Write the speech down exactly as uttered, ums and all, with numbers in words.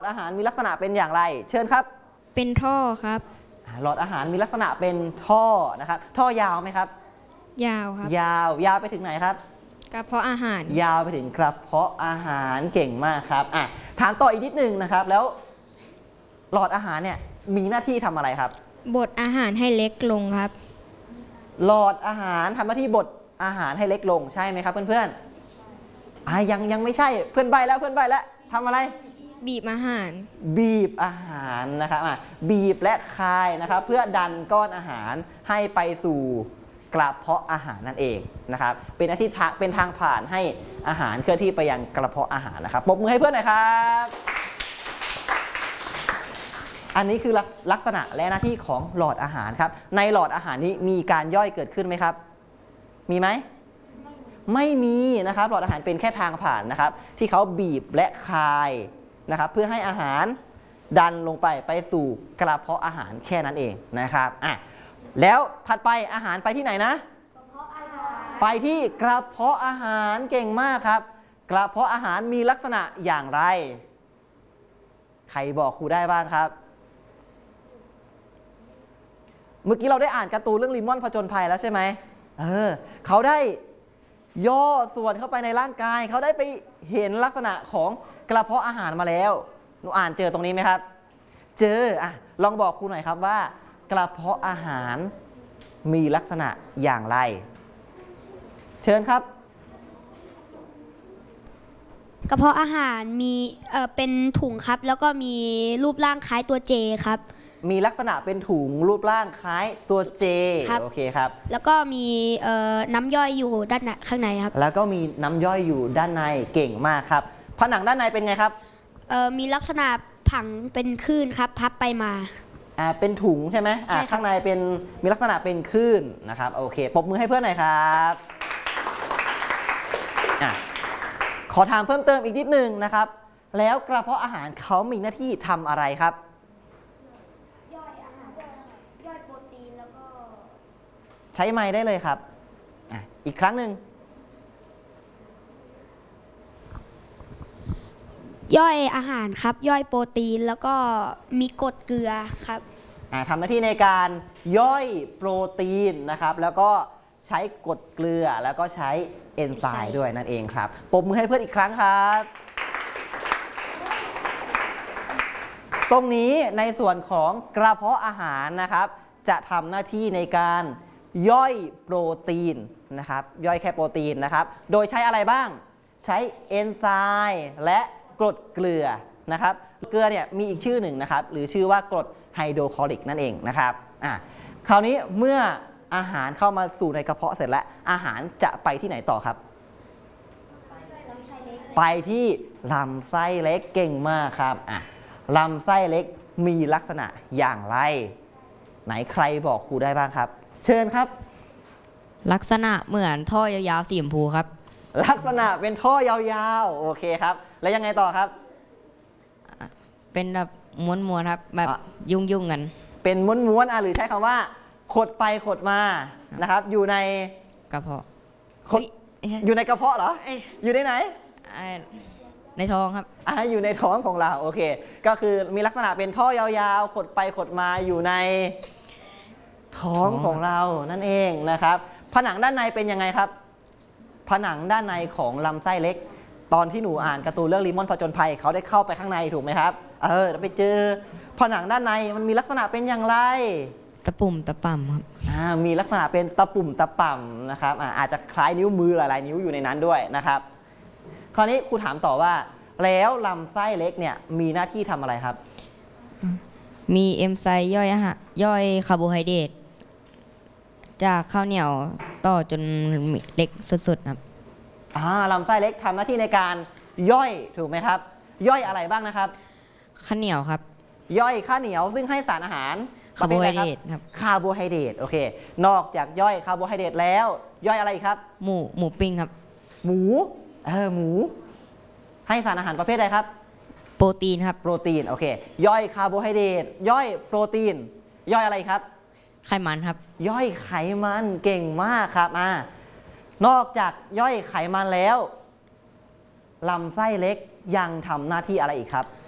อาหารมีลักษณะเป็นอย่างไรเชิญครับเป็นท่อครับหลอดอาหารมีลักษณะเป็นท่อนะครับท่อยาวไหมครับยาวครับยาวยาวไปถึงไหนครับกระเพาะอาหารยาวไปถึงกระเพาะอาหารเก่งมากครับอ่ะถามต่ออีกนิดนึงนะครับแล้วหลอดอาหารเนี่ยมีหน้าที่ทำอะไรครับบดอาหารให้เล็กลงครับหลอดอาหารทำหน้าที่บดอาหารให้เล็กลงใช่ไหมครับเพื่อนๆอ่ะยังยังไม่ใช่เพื่อนใบแล้วเพื่อนใบแล้วทำอะไรบีบอาหารบีบอาหารนะครับอ่ะบีบและคายนะครับเพื่อดันก้อนอาหารให้ไปสู่กระเพาะอาหารนั่นเองนะครับเป็นหน้าที่เป็นทางผ่านให้อาหารเคลื่อนที่ไปยังกระเพาะอาหารนะครับปรบมือให้เพื่อนหน่อยครับอันนี้คือลักษณะและหน้าที่ของหลอดอาหารครับในหลอดอาหารนี้มีการย่อยเกิดขึ้นไหมครับมีไหมไม่มีนะครับหลอดอาหารเป็นแค่ทางผ่านนะครับที่เขาบีบและคายนะครับเพื่อให้อาหารดันลงไปไปสู่กระเพาะอาหารแค่นั้นเองนะครับอ่ะแล้วถัดไปอาหารไปที่ไหนนะไปที่กระเพาะอาหารเก่งมากครับกระเพาะอาหารมีลักษณะอย่างไรใครบอกครูได้บ้างครับเมื่อกี้เราได้อ่านการ์ตูนเรื่องลิมอนผจญภัยแล้วใช่ไหมเออเขาได้ย่อส่วนเข้าไปในร่างกายเขาได้ไปเห็นลักษณะของกระเพาะอาหารมาแล้วหนูอ่านเจอตรงนี้ไหมครับเจออ่ะลองบอกครูหน่อยครับว่ากระเพาะอาหารมีลักษณะอย่างไรเชิญครับกระเพาะอาหารมีเอ่อเป็นถุงครับแล้วก็มีรูปร่างคล้ายตัวเจครับมีลักษณะเป็นถุงรูปร่างคล้ายตัวเจโอเคครับแล้วก็มีน้ำย่อยอยู่ด้านข้างในครับแล้วก็มีน้ำย่อยอยู่ด้านในเก่งมากครับผนังด้านในเป็นไงครับมีลักษณะผังเป็นคลื่นครับพับไปมาอ่าเป็นถุงใช่ไหมอ่าข้างในเป็นมีลักษณะเป็นคลื่นนะครับโอเคปรบมือให้เพื่อนหน่อยครับอ่ะขอถามเพิ่มเติมอีกนิดนึงนะครับแล้วกระเพาะอาหารเขามีหน้าที่ทำอะไรครับย่อยอาหารย่อยโปรตีนแล้วก็ใช้ไม้ได้เลยครับอ่ะอีกครั้งหนึ่งย่อยอาหารครับย่อยโปรตีนแล้วก็มีกรดเกลือครับทำหน้าที่ในการย่อยโปรตีนนะครับแล้วก็ใช้กรดเกลือแล้วก็ใช้เอนไซม์ด้วยนั่นเองครับปรบมือให้เพื่อนอีกครั้งครับตรงนี้ในส่วนของกระเพาะอาหารนะครับจะทำหน้าที่ในการย่อยโปรตีนนะครับย่อยแค่โปรตีนนะครับโดยใช้อะไรบ้างใช้เอนไซม์และกรดเกลือนะครับเกลือเนี่ยมีอีกชื่อหนึ่งนะครับหรือชื่อว่ากรดไฮโดรคลอริกนั่นเองนะครับอ่ะคราวนี้เมื่ออาหารเข้ามาสู่ในกระเพาะเสร็จแล้วอาหารจะไปที่ไหนต่อครับไปที่ลำไส้เล็กเก่งมากครับอ่ะลำไส้เล็กมีลักษณะอย่างไรไหนใครบอกครูได้บ้างครับเชิญครับลักษณะเหมือนท่อยาวๆสีชมพูครับลักษณะเป็นท่อยาวๆโอเคครับแล้วยังไงต่อครับเป็นแบบม้วนๆครับแบบยุ่งๆกันเป็นม้วนๆอ่ะหรือใช้คำว่าขดไปขดมานะครับอยู่ในกระเพาะอยู่ในกระเพาะเหรออยู่ในไหนในท้องครับอ่าอยู่ในท้องของเราโอเคก็คือมีลักษณะเป็นท่อยาวๆขดไปขดมาอยู่ในท้องของเรานั่นเองนะครับผนังด้านในเป็นยังไงครับผนังด้านในของลำไส้เล็กตอนที่หนูอ่านการ์ตูนเรื่องลิมอนผจญภัยเขาได้เข้าไปข้างในถูกไหมครับเออไปเจอผนังด้านในมันมีลักษณะเป็นอย่างไรตะปุ่มตะป่ำครับอ่ามีลักษณะเป็นตะปุ่มตะป่ำนะครับอ่าอาจจะคล้ายนิ้วมือหลายๆนิ้วอยู่ในนั้นด้วยนะครับคราวนี้ครูถามต่อว่าแล้วลำไส้เล็กเนี่ยมีหน้าที่ทำอะไรครับมีเอนไซม์ย่อยอาหารย่อยคาร์โบไฮเดรตจากข้าวเหนียวต่อจนเล็กสุดๆครับอ่าลำไส้เล็กทำหน้าที่ในการย่อยถูกไหมครับย่อยอะไรบ้างนะครับข้าวเหนียวครับย่อยข้าวเหนียวซึ่งให้สารอาหารคาร์โบไฮเดรตครับคาร์โบไฮเดรตโอเคนอกจากย่อยคาร์โบไฮเดรตแล้วย่อยอะไรครับหมูหมูปิ้งครับหมูเออหมูให้สารอาหารประเภทใดครับโปรตีนครับโปรตีนโอเคย่อยคาร์โบไฮเดรตย่อยโปรตีนย่อยอะไรครับไขมันครับย่อยไขมันเก่งมากครับอ่านอกจากย่อยไขมันแล้วลำไส้เล็กยังทำหน้าที่อะไรอีกครับ